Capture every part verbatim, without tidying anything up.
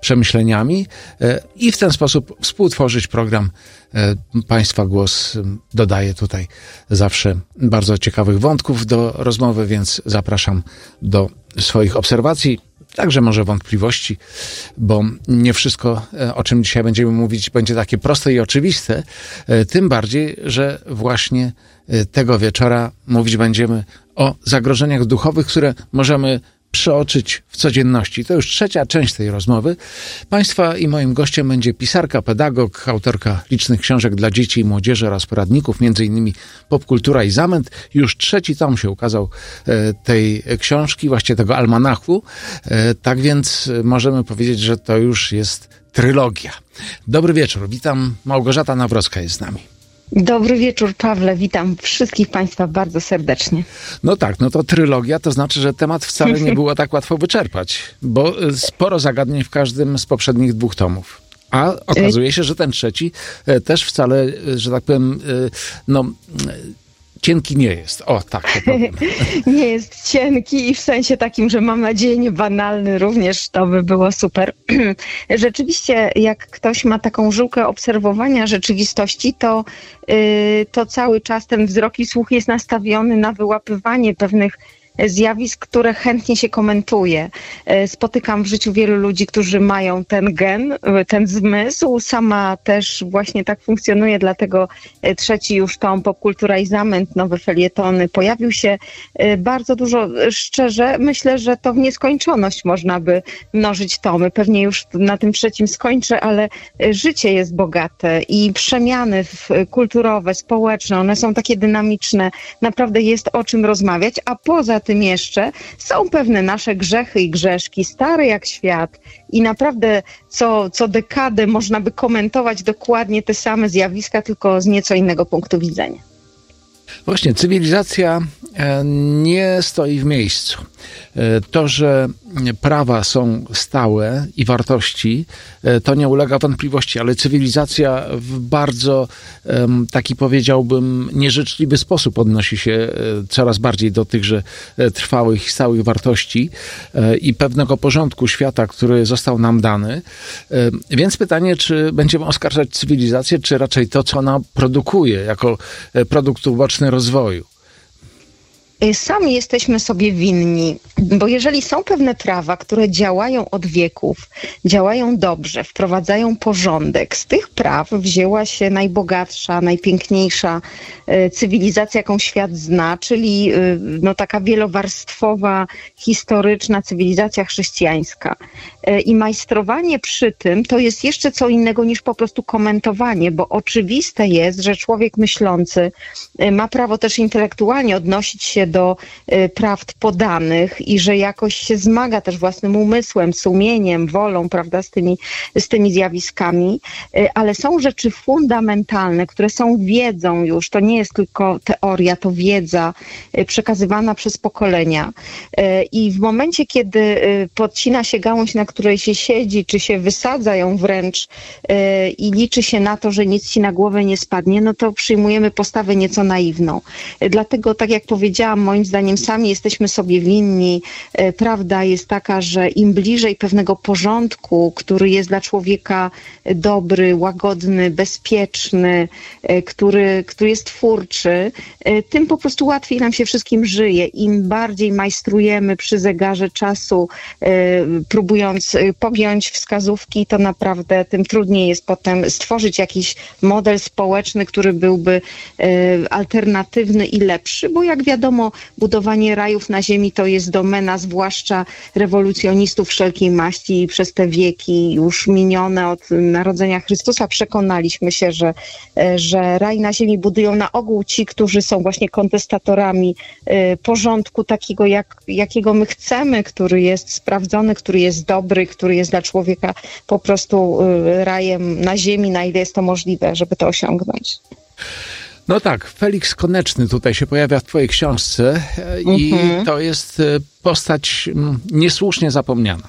przemyśleniami i w ten sposób współtworzyć program. Państwa głos dodaje tutaj zawsze bardzo ciekawych wątków do rozmowy, więc zapraszam do swoich obserwacji, także może wątpliwości, bo nie wszystko, o czym dzisiaj będziemy mówić, będzie takie proste i oczywiste, tym bardziej, że właśnie tego wieczora mówić będziemy o zagrożeniach duchowych, które możemy przeoczyć w codzienności. To już trzecia część tej rozmowy. Państwa i moim gościem będzie pisarka, pedagog, autorka licznych książek dla dzieci i młodzieży oraz poradników, między innymi Popkultura i Zamęt. Już trzeci tom się ukazał tej książki, właściwie tego almanachu. Tak więc możemy powiedzieć, że to już jest trylogia. Dobry wieczór. Witam. Małgorzata Nawrocka jest z nami. Dobry wieczór, Pawle. Witam wszystkich Państwa bardzo serdecznie. No tak, no to trylogia to znaczy, że temat wcale nie było tak łatwo wyczerpać, bo sporo zagadnień w każdym z poprzednich dwóch tomów. A okazuje się, że ten trzeci też wcale, że tak powiem, no... cienki nie jest. O, tak to powiem. Nie jest cienki i w sensie takim, że mam nadzieję nie banalny również, to by było super. Rzeczywiście, jak ktoś ma taką żyłkę obserwowania rzeczywistości, to, yy, to cały czas ten wzrok i słuch jest nastawiony na wyłapywanie pewnych zjawisk, które chętnie się komentuje. Spotykam w życiu wielu ludzi, którzy mają ten gen, ten zmysł. Sama też właśnie tak funkcjonuje, dlatego trzeci już tom Popkultura i Zamęt, nowe felietony. Pojawił się bardzo dużo, szczerze, myślę, że to w nieskończoność można by mnożyć tomy. Pewnie już na tym trzecim skończę, ale życie jest bogate i przemiany kulturowe, społeczne, one są takie dynamiczne. Naprawdę jest o czym rozmawiać, a poza tym jeszcze są pewne nasze grzechy i grzeszki, stare jak świat i naprawdę co, co dekadę można by komentować dokładnie te same zjawiska, tylko z nieco innego punktu widzenia. Właśnie, cywilizacja nie stoi w miejscu. To, że prawa są stałe i wartości, to nie ulega wątpliwości, ale cywilizacja w bardzo taki, powiedziałbym, nieżyczliwy sposób odnosi się coraz bardziej do tychże trwałych i stałych wartości i pewnego porządku świata, który został nam dany. Więc pytanie, czy będziemy oskarżać cywilizację, czy raczej to, co ona produkuje jako produkt uboczny rozwoju? Sami jesteśmy sobie winni, bo jeżeli są pewne prawa, które działają od wieków, działają dobrze, wprowadzają porządek, z tych praw wzięła się najbogatsza, najpiękniejsza cywilizacja, jaką świat zna, czyli no, taka wielowarstwowa, historyczna cywilizacja chrześcijańska. I majstrowanie przy tym to jest jeszcze co innego niż po prostu komentowanie, bo oczywiste jest, że człowiek myślący ma prawo też intelektualnie odnosić się do prawd podanych i że jakoś się zmaga też własnym umysłem, sumieniem, wolą, prawda, z tymi, z tymi zjawiskami, ale są rzeczy fundamentalne, które są wiedzą już, to nie jest tylko teoria, to wiedza przekazywana przez pokolenia i w momencie, kiedy podcina się gałąź, na której się siedzi, czy się wysadza ją wręcz i liczy się na to, że nic ci na głowę nie spadnie, no to przyjmujemy postawę nieco naiwną. Dlatego, tak jak powiedziałam, moim zdaniem sami jesteśmy sobie winni. Prawda jest taka, że im bliżej pewnego porządku, który jest dla człowieka dobry, łagodny, bezpieczny, który, który jest twórczy, tym po prostu łatwiej nam się wszystkim żyje. Im bardziej majstrujemy przy zegarze czasu, próbując pogiąć wskazówki, to naprawdę tym trudniej jest potem stworzyć jakiś model społeczny, który byłby alternatywny i lepszy, bo jak wiadomo, budowanie rajów na ziemi to jest domena zwłaszcza rewolucjonistów wszelkiej maści i przez te wieki już minione od narodzenia Chrystusa przekonaliśmy się, że, że raj na ziemi budują na ogół ci, którzy są właśnie kontestatorami porządku takiego, jak, jakiego my chcemy, który jest sprawdzony, który jest dobry, który jest dla człowieka po prostu rajem na ziemi, na ile jest to możliwe, żeby to osiągnąć. No tak, Felix Koneczny tutaj się pojawia w twojej książce i mhm. to jest postać niesłusznie zapomniana.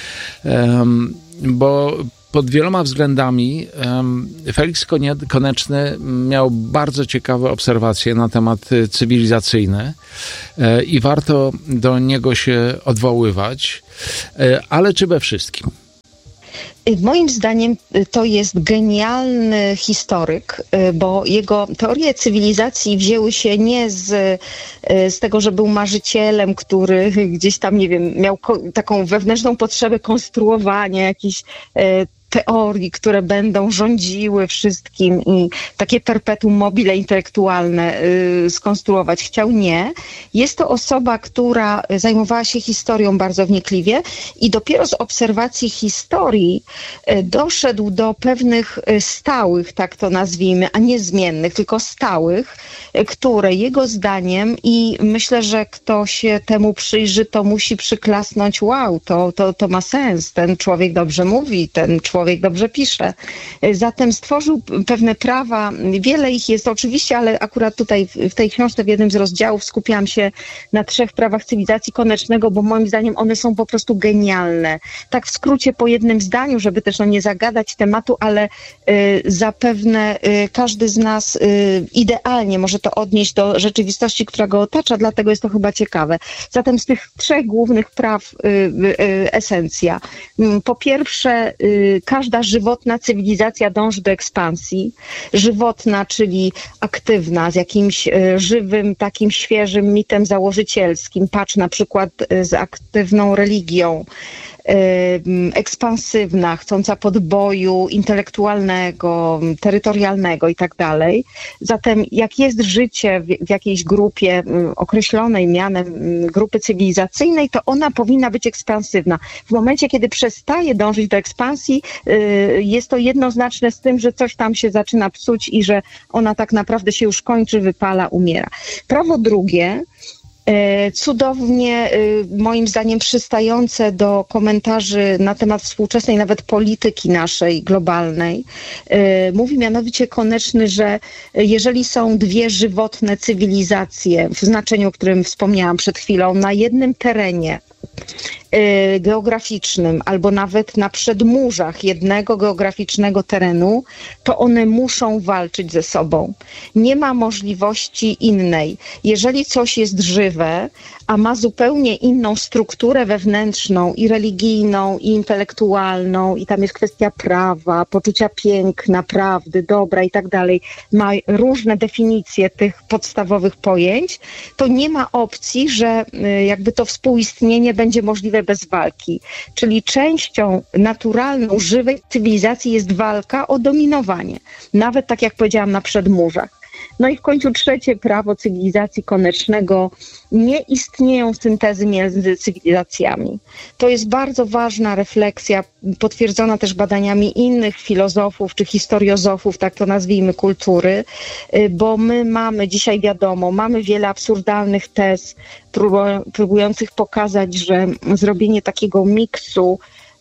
Um, bo pod wieloma względami um, Felix Koneczny miał bardzo ciekawe obserwacje na temat cywilizacyjny e, i warto do niego się odwoływać, e, ale czy we wszystkim? Moim zdaniem to jest genialny historyk, bo jego teorie cywilizacji wzięły się nie z, z tego, że był marzycielem, który gdzieś tam, nie wiem, miał ko- taką wewnętrzną potrzebę konstruowania jakichś teorii, które będą rządziły wszystkim i takie perpetuum mobile intelektualne y, skonstruować. Chciał nie. Jest to osoba, która zajmowała się historią bardzo wnikliwie i dopiero z obserwacji historii y, doszedł do pewnych y, stałych, tak to nazwijmy, a nie zmiennych, tylko stałych, y, które jego zdaniem, i myślę, że kto się temu przyjrzy, to musi przyklasnąć, wow, to, to, to ma sens, ten człowiek dobrze mówi, ten człowiek Człowiek dobrze pisze. Zatem stworzył pewne prawa, wiele ich jest oczywiście, ale akurat tutaj w tej książce w jednym z rozdziałów skupiałam się na trzech prawach cywilizacji Konecznego, bo moim zdaniem one są po prostu genialne. Tak w skrócie po jednym zdaniu, żeby też no nie zagadać tematu, ale y, zapewne y, każdy z nas y, idealnie może to odnieść do rzeczywistości, która go otacza, dlatego jest to chyba ciekawe. Zatem z tych trzech głównych praw y, y, esencja. Po pierwsze, y, każda żywotna cywilizacja dąży do ekspansji. Żywotna, czyli aktywna, z jakimś y, żywym, takim świeżym mitem założycielskim. Patrz na przykład y, z aktywną religią. Ekspansywna, chcąca podboju intelektualnego, terytorialnego i tak dalej. Zatem jak jest życie w, w jakiejś grupie określonej mianem grupy cywilizacyjnej, to ona powinna być ekspansywna. W momencie, kiedy przestaje dążyć do ekspansji, jest to jednoznaczne z tym, że coś tam się zaczyna psuć i że ona tak naprawdę się już kończy, wypala, umiera. Prawo drugie, cudownie, moim zdaniem, przystające do komentarzy na temat współczesnej nawet polityki naszej globalnej. Mówi mianowicie Koneczny, że jeżeli są dwie żywotne cywilizacje, w znaczeniu, o którym wspomniałam przed chwilą, na jednym terenie geograficznym albo nawet na przedmurzach jednego geograficznego terenu, to one muszą walczyć ze sobą. Nie ma możliwości innej. Jeżeli coś jest żywe, a ma zupełnie inną strukturę wewnętrzną i religijną, i intelektualną, i tam jest kwestia prawa, poczucia piękna, prawdy, dobra i tak dalej, ma różne definicje tych podstawowych pojęć, to nie ma opcji, że jakby to współistnienie będzie możliwe bez walki. Czyli częścią naturalną, żywej cywilizacji jest walka o dominowanie. Nawet tak jak powiedziałam, na przedmurzach. No i w końcu trzecie prawo cywilizacji Konecznego. Nie istnieją syntezy między cywilizacjami. To jest bardzo ważna refleksja, potwierdzona też badaniami innych filozofów czy historiozofów, tak to nazwijmy, kultury, bo my mamy, dzisiaj wiadomo, mamy wiele absurdalnych tez próbujących pokazać, że zrobienie takiego miksu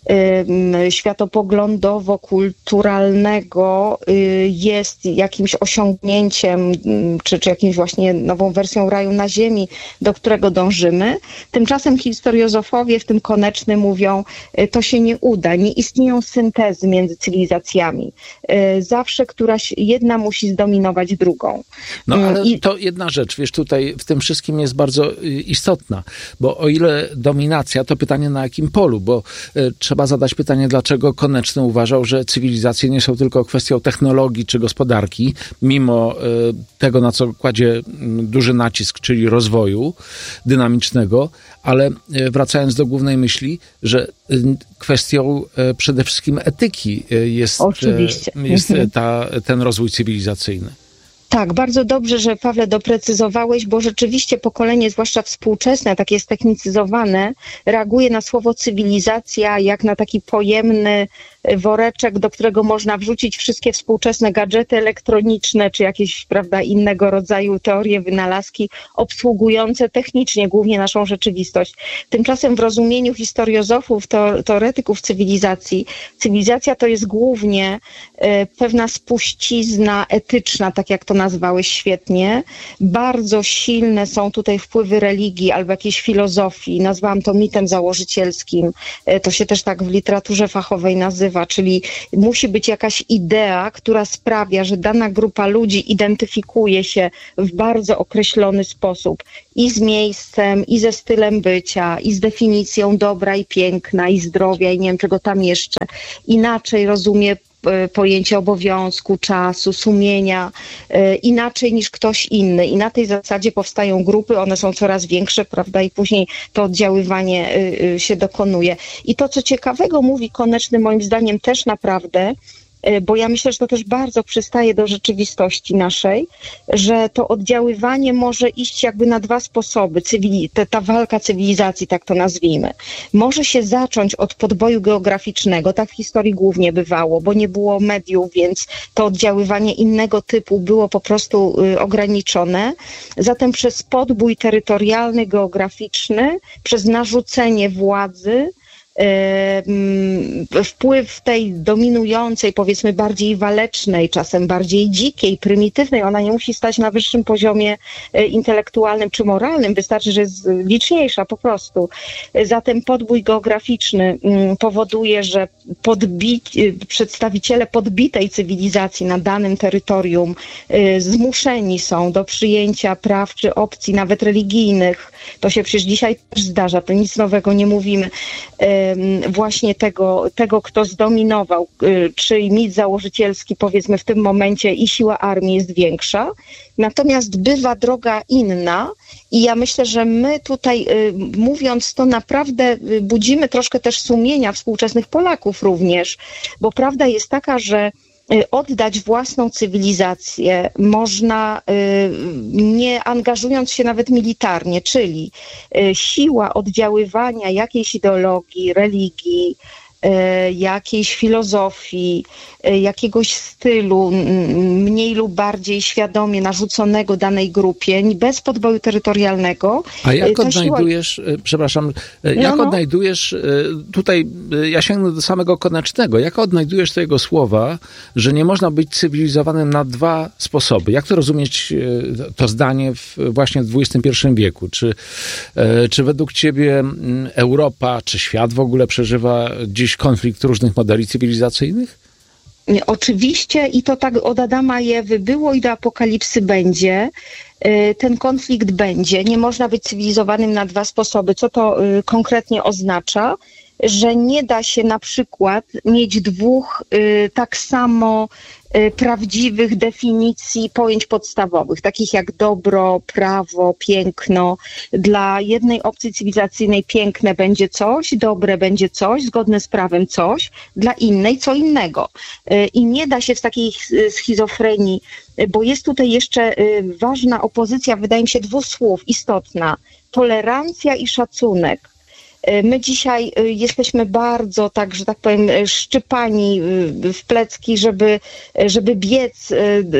światopoglądowo-kulturalnego jest jakimś osiągnięciem, czy, czy jakimś właśnie nową wersją raju na ziemi, do którego dążymy. Tymczasem historiozofowie, w tym Koneczny, mówią, to się nie uda, nie istnieją syntezy między cywilizacjami. Zawsze któraś jedna musi zdominować drugą. No ale I... to jedna rzecz, wiesz, tutaj w tym wszystkim jest bardzo istotna, bo o ile dominacja, to pytanie na jakim polu, bo trzeba zadać pytanie, dlaczego Koneczny uważał, że cywilizacje nie są tylko kwestią technologii czy gospodarki, mimo tego, na co kładzie duży nacisk, czyli rozwoju dynamicznego, ale wracając do głównej myśli, że kwestią przede wszystkim etyki jest, jest ta, ten rozwój cywilizacyjny. Tak, bardzo dobrze, że, Pawle, doprecyzowałeś, bo rzeczywiście pokolenie, zwłaszcza współczesne, takie stechnicyzowane, reaguje na słowo cywilizacja jak na taki pojemny woreczek, do którego można wrzucić wszystkie współczesne gadżety elektroniczne, czy jakieś, prawda, innego rodzaju teorie, wynalazki obsługujące technicznie głównie naszą rzeczywistość. Tymczasem w rozumieniu historiozofów, teoretyków cywilizacji, cywilizacja to jest głównie e, pewna spuścizna etyczna, tak jak to nazwałeś świetnie. Bardzo silne są tutaj wpływy religii albo jakiejś filozofii. Nazwałam to mitem założycielskim. E, to się też tak w literaturze fachowej nazywa. narratywa, czyli musi być jakaś idea, która sprawia, że dana grupa ludzi identyfikuje się w bardzo określony sposób i z miejscem, i ze stylem bycia, i z definicją dobra i piękna, i zdrowia, i nie wiem czego tam jeszcze. Inaczej rozumie pojęcie obowiązku, czasu, sumienia, e, inaczej niż ktoś inny. I na tej zasadzie powstają grupy, one są coraz większe, prawda, i później to oddziaływanie y, y, się dokonuje. I to, co ciekawego mówi Koneczny, moim zdaniem też naprawdę, bo ja myślę, że to też bardzo przystaje do rzeczywistości naszej, że to oddziaływanie może iść jakby na dwa sposoby. Cywili- te, ta walka cywilizacji, tak to nazwijmy. Może się zacząć od podboju geograficznego, tak w historii głównie bywało, bo nie było mediów, więc to oddziaływanie innego typu było po prostu y, ograniczone. Zatem przez podbój terytorialny, geograficzny, przez narzucenie władzy, wpływ tej dominującej, powiedzmy bardziej walecznej, czasem bardziej dzikiej, prymitywnej, ona nie musi stać na wyższym poziomie intelektualnym czy moralnym, wystarczy, że jest liczniejsza po prostu. Zatem podbój geograficzny powoduje, że podbi- przedstawiciele podbitej cywilizacji na danym terytorium zmuszeni są do przyjęcia praw czy opcji nawet religijnych. To się przecież dzisiaj też zdarza, to nic nowego nie mówimy. Właśnie tego, tego, kto zdominował, czyli mit założycielski, powiedzmy w tym momencie i siła armii jest większa, natomiast bywa droga inna i ja myślę, że my tutaj mówiąc to naprawdę budzimy troszkę też sumienia współczesnych Polaków również, bo prawda jest taka, że oddać własną cywilizację można nie angażując się nawet militarnie, czyli siła oddziaływania jakiejś ideologii, religii, jakiejś filozofii, jakiegoś stylu mniej lub bardziej świadomie narzuconego danej grupie, bez podboju terytorialnego. A jak odnajdujesz, siła... przepraszam, jak no, no. odnajdujesz, tutaj ja sięgnę do samego Konecznego, jak odnajdujesz te jego słowa, że nie można być cywilizowanym na dwa sposoby? Jak to rozumieć to zdanie w, właśnie w dwudziestym pierwszym wieku? Czy, czy według ciebie Europa, czy świat w ogóle przeżywa dziś konflikt różnych modeli cywilizacyjnych? Oczywiście i to tak od Adama i Ewy było i do apokalipsy będzie. Ten konflikt będzie. Nie można być cywilizowanym na dwa sposoby. Co to konkretnie oznacza? Że nie da się na przykład mieć dwóch tak samo prawdziwych definicji pojęć podstawowych, takich jak dobro, prawo, piękno. Dla jednej opcji cywilizacyjnej piękne będzie coś, dobre będzie coś, zgodne z prawem coś, dla innej co innego. I nie da się w takiej schizofrenii, bo jest tutaj jeszcze ważna opozycja, wydaje mi się, dwóch słów istotna. Tolerancja i szacunek. My dzisiaj jesteśmy bardzo, tak, że tak powiem, szczypani w plecki, żeby, żeby biec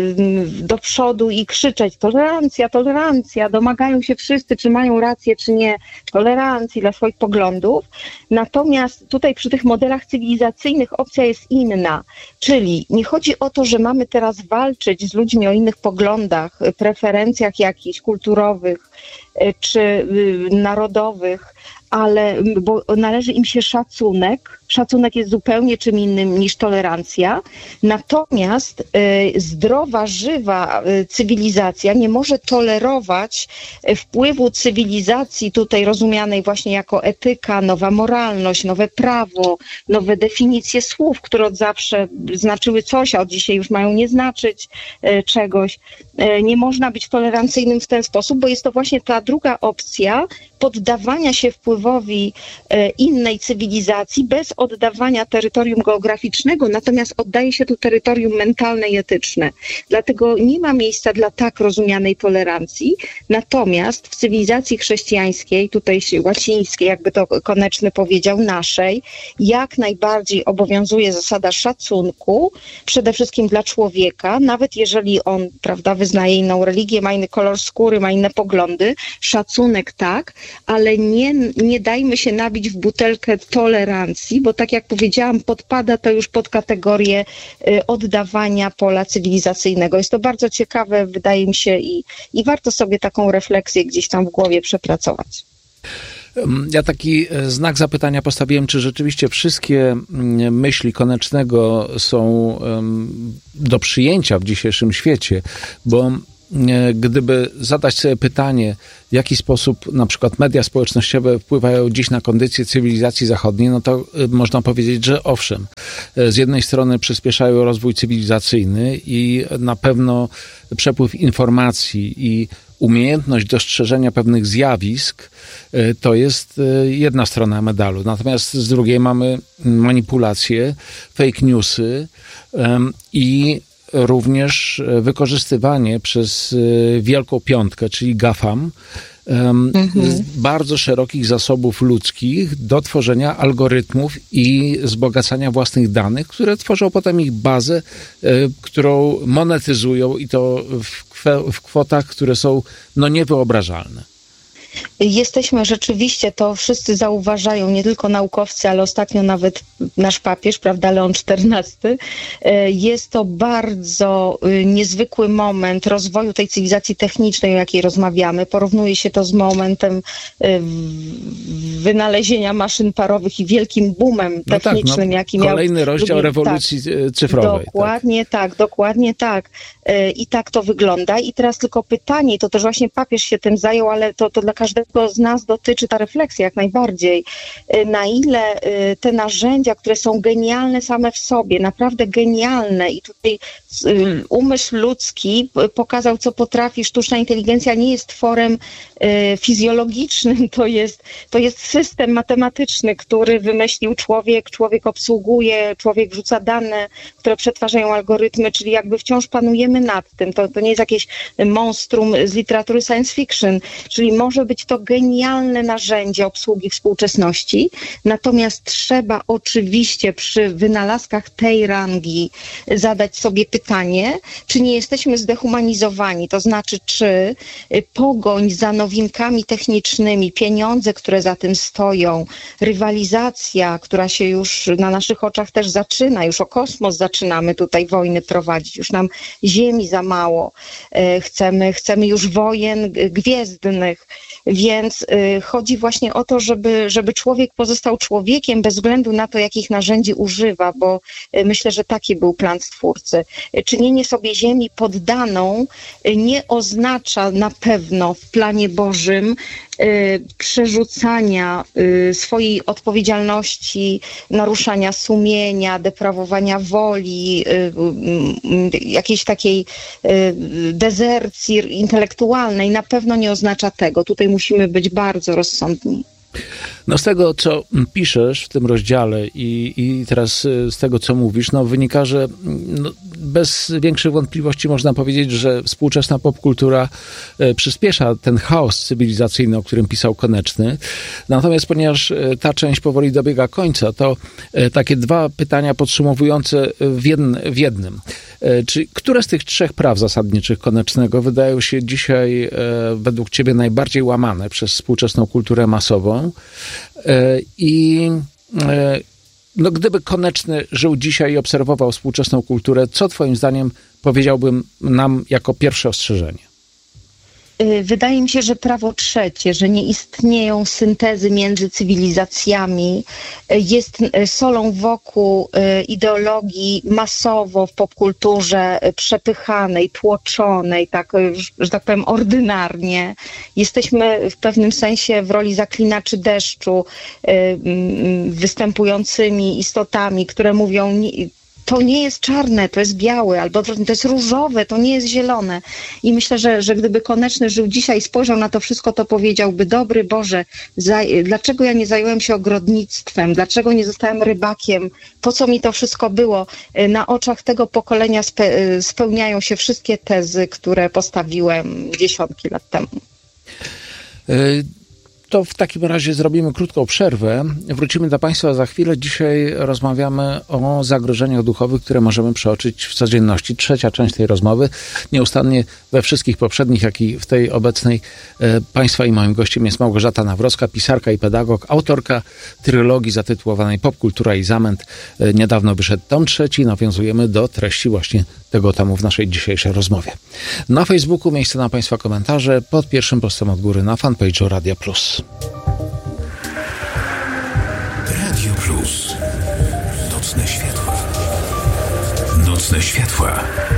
do przodu i krzyczeć tolerancja, tolerancja, domagają się wszyscy, czy mają rację, czy nie, tolerancji dla swoich poglądów. Natomiast tutaj przy tych modelach cywilizacyjnych opcja jest inna, czyli nie chodzi o to, że mamy teraz walczyć z ludźmi o innych poglądach, preferencjach jakichś kulturowych czy narodowych, ale bo należy im się szacunek. Szacunek jest zupełnie czym innym niż tolerancja. Natomiast y, zdrowa, żywa y, cywilizacja nie może tolerować y, wpływu cywilizacji tutaj rozumianej właśnie jako etyka, nowa moralność, nowe prawo, nowe definicje słów, które od zawsze znaczyły coś, a od dzisiaj już mają nie znaczyć y, czegoś. Y, nie można być tolerancyjnym w ten sposób, bo jest to właśnie ta druga opcja poddawania się wpływowi y, innej cywilizacji bez oddawania terytorium geograficznego, natomiast oddaje się tu terytorium mentalne i etyczne. Dlatego nie ma miejsca dla tak rozumianej tolerancji, natomiast w cywilizacji chrześcijańskiej, tutaj łacińskiej, jakby to Koneczny powiedział, naszej, jak najbardziej obowiązuje zasada szacunku, przede wszystkim dla człowieka, nawet jeżeli on, prawda, wyznaje inną religię, ma inny kolor skóry, ma inne poglądy, szacunek tak, ale nie, nie dajmy się nabić w butelkę tolerancji, bo tak jak powiedziałam, podpada to już pod kategorię y, oddawania pola cywilizacyjnego. Jest to bardzo ciekawe, wydaje mi się, i, i warto sobie taką refleksję gdzieś tam w głowie przepracować. Ja taki znak zapytania postawiłem, czy rzeczywiście wszystkie myśli Konecznego są do przyjęcia w dzisiejszym świecie, bo gdyby zadać sobie pytanie, w jaki sposób na przykład media społecznościowe wpływają dziś na kondycję cywilizacji zachodniej, no to można powiedzieć, że owszem. Z jednej strony przyspieszają rozwój cywilizacyjny i na pewno przepływ informacji i umiejętność dostrzeżenia pewnych zjawisk to jest jedna strona medalu. Natomiast z drugiej mamy manipulacje, fake newsy i również wykorzystywanie przez Wielką Piątkę, czyli GAFAM, mhm. bardzo szerokich zasobów ludzkich do tworzenia algorytmów i wzbogacania własnych danych, które tworzą potem ich bazę, którą monetyzują i to w, w kwotach, które są no niewyobrażalne. Jesteśmy rzeczywiście, to wszyscy zauważają, nie tylko naukowcy, ale ostatnio nawet nasz papież, prawda, Leon czternasty. Jest to bardzo niezwykły moment rozwoju tej cywilizacji technicznej, o jakiej rozmawiamy. Porównuje się to z momentem wynalezienia maszyn parowych i wielkim boomem no technicznym, tak, no, jaki miał... Kolejny rozdział drugi, rewolucji tak, cyfrowej. Dokładnie tak. tak, dokładnie tak. I tak to wygląda. I teraz tylko pytanie, to też właśnie papież się tym zajął, ale to, to dla każdego z nas dotyczy ta refleksja jak najbardziej. Na ile te narzędzia, które są genialne same w sobie, naprawdę genialne i tutaj umysł ludzki pokazał, co potrafi. Sztuczna inteligencja nie jest tworem fizjologicznym, to jest, to jest system matematyczny, który wymyślił człowiek, człowiek obsługuje, człowiek wrzuca dane, które przetwarzają algorytmy, czyli jakby wciąż panujemy nad tym. To, to nie jest jakieś monstrum z literatury science fiction, czyli może być to genialne narzędzie obsługi współczesności, natomiast trzeba oczywiście przy wynalazkach tej rangi zadać sobie pytanie, czy nie jesteśmy zdehumanizowani, to znaczy, czy pogoń za nowinkami technicznymi, pieniądze, które za tym stoją, rywalizacja, która się już na naszych oczach też zaczyna, już o kosmos zaczynamy tutaj wojny prowadzić, już nam ziemi za mało, chcemy, chcemy już wojen gwiezdnych, więc chodzi właśnie o to, żeby, żeby człowiek pozostał człowiekiem bez względu na to, jakich narzędzi używa, bo myślę, że taki był plan Stwórcy. Czynienie sobie ziemi poddaną nie oznacza na pewno w planie Bożym przerzucania swojej odpowiedzialności, naruszania sumienia, deprawowania woli, jakiejś takiej dezercji intelektualnej. Na pewno nie oznacza tego. Tutaj musimy być bardzo rozsądni. No z tego, co piszesz w tym rozdziale i, i teraz z tego, co mówisz, no wynika, że no, bez większych wątpliwości można powiedzieć, że współczesna popkultura e, przyspiesza ten chaos cywilizacyjny, o którym pisał Koneczny. Natomiast ponieważ e, ta część powoli dobiega końca, to e, takie dwa pytania podsumowujące w, jedn, w jednym. E, czy które z tych trzech praw zasadniczych Konecznego wydają się dzisiaj e, według ciebie najbardziej łamane przez współczesną kulturę masową? I no, gdyby Koneczny żył dzisiaj i obserwował współczesną kulturę, co twoim zdaniem powiedziałbym nam jako pierwsze ostrzeżenie? Wydaje mi się, że prawo trzecie, że nie istnieją syntezy między cywilizacjami, jest solą wokół ideologii masowo w popkulturze przepychanej, tłoczonej, tak, że tak powiem, ordynarnie. Jesteśmy w pewnym sensie w roli zaklinaczy deszczu, występującymi istotami, które mówią: to nie jest czarne, to jest białe, albo to jest różowe, to nie jest zielone. I myślę, że, że gdyby Koneczny żył dzisiaj i spojrzał na to wszystko, to powiedziałby: dobry Boże, za, dlaczego ja nie zająłem się ogrodnictwem, dlaczego nie zostałem rybakiem, po co mi to wszystko było? Na oczach tego pokolenia spe, spełniają się wszystkie tezy, które postawiłem dziesiątki lat temu. Y- To w takim razie zrobimy krótką przerwę. Wrócimy do Państwa za chwilę. Dzisiaj rozmawiamy o zagrożeniach duchowych, które możemy przeoczyć w codzienności. Trzecia część tej rozmowy. Nieustannie we wszystkich poprzednich, jak i w tej obecnej Państwa i moim gościem jest Małgorzata Nawrocka, pisarka i pedagog, autorka trylogii zatytułowanej Popkultura i zamęt. Niedawno wyszedł tom trzeci. Nawiązujemy do treści właśnie tego tomu w naszej dzisiejszej rozmowie. Na Facebooku miejsce na Państwa komentarze pod pierwszym postem od góry na fanpage'u Radia Plus. Nocne światła.